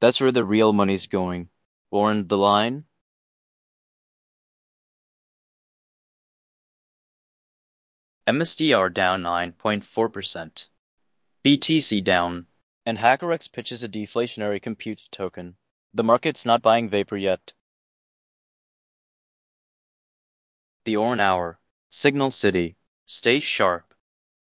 That's where the real money's going. Warren the line? MSTR down 9.4%. BTC down. And HackerX pitches a deflationary compute token. The market's not buying vapor yet. The Orn Hour. Signal City. Stay sharp.